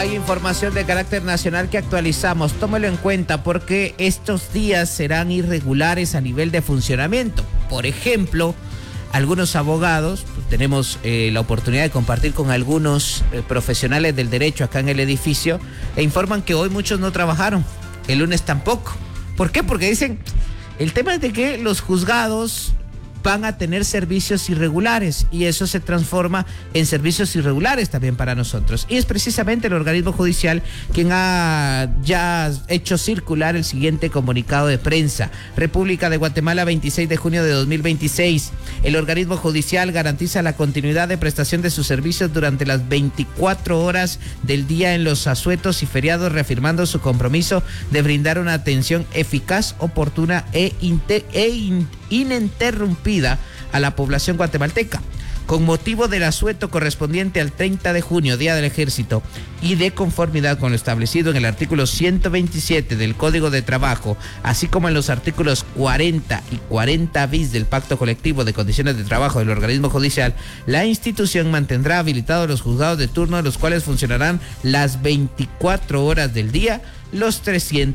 Hay información de carácter nacional que actualizamos. Tómelo en cuenta porque estos días serán irregulares a nivel de funcionamiento. Por ejemplo, algunos abogados, tenemos la oportunidad de compartir con algunos profesionales del derecho acá en el edificio, e informan que hoy muchos no trabajaron, el lunes tampoco. ¿Por qué? Porque dicen, el tema es de que los juzgados van a tener servicios irregulares y eso se transforma en servicios irregulares también para nosotros. Y es precisamente el organismo judicial quien ha ya hecho circular el siguiente comunicado de prensa. República de Guatemala, 26 de junio de 2026. El organismo judicial garantiza la continuidad de prestación de sus servicios durante las 24 horas del día en los asuetos y feriados, reafirmando su compromiso de brindar una atención eficaz, oportuna e ininterrumpida a la población guatemalteca. Con motivo del asueto correspondiente al 30 de junio, Día del Ejército, y de conformidad con lo establecido en el artículo 127 del Código de Trabajo, así como en los artículos 40 y 40 bis del Pacto Colectivo de Condiciones de Trabajo del organismo judicial, la institución mantendrá habilitados los juzgados de turno, los cuales funcionarán las 24 horas del día, los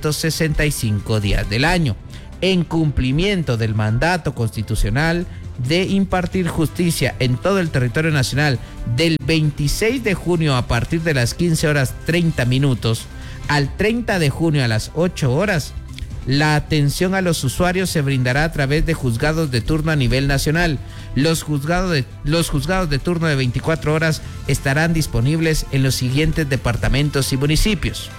365 días del año, en cumplimiento del mandato constitucional de impartir justicia en todo el territorio nacional del 26 de junio a partir de las 15 horas 30 minutos al 30 de junio a las 8 horas. La atención a los usuarios se brindará a través de juzgados de turno a nivel nacional. Los juzgados de turno de 24 horas estarán disponibles en los siguientes departamentos y municipios: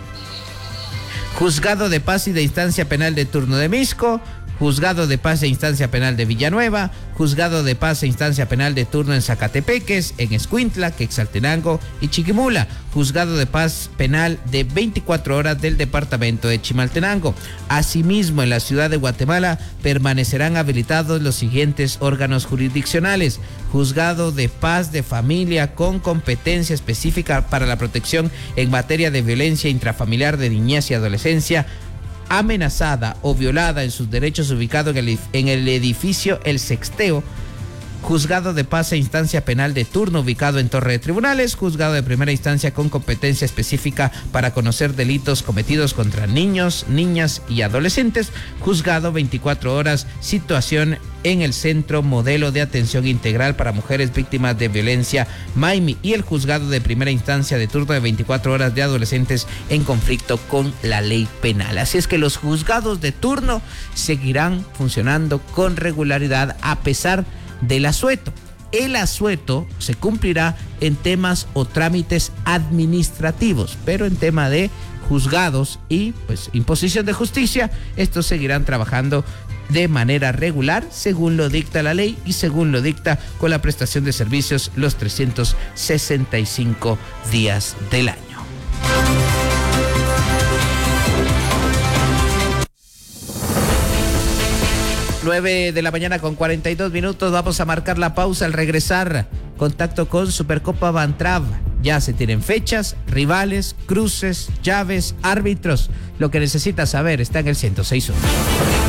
Juzgado de Paz y de Instancia Penal de turno de Misco, Juzgado de Paz e Instancia Penal de Villanueva, Juzgado de Paz e Instancia Penal de turno en Zacatepeques, en Escuintla, Quetzaltenango y Chiquimula, Juzgado de Paz Penal de 24 horas del departamento de Chimaltenango. Asimismo, en la ciudad de Guatemala permanecerán habilitados los siguientes órganos jurisdiccionales: Juzgado de Paz de Familia con competencia específica para la protección en materia de violencia intrafamiliar de niñez y adolescencia amenazada o violada en sus derechos, ubicado en el edificio El Sexteo. Juzgado de Paz e Instancia Penal de turno, ubicado en Torre de Tribunales. Juzgado de Primera Instancia con competencia específica para conocer delitos cometidos contra niños, niñas y adolescentes. Juzgado 24 horas, situación en el Centro Modelo de Atención Integral para Mujeres Víctimas de Violencia, MAIMI, y el Juzgado de Primera Instancia de turno de 24 horas de adolescentes en conflicto con la ley penal. Así es que los juzgados de turno seguirán funcionando con regularidad a pesar del asueto. El asueto se cumplirá en temas o trámites administrativos, pero en tema de juzgados y imposición de justicia, estos seguirán trabajando de manera regular según lo dicta la ley y según lo dicta con la prestación de servicios los 365 días del año. 9 de la mañana con 42 minutos. Vamos a marcar la pausa. Al regresar, contacto con Supercopa Bantrav. Ya se tienen fechas, rivales, cruces, llaves, árbitros. Lo que necesitas saber está en el 106.1.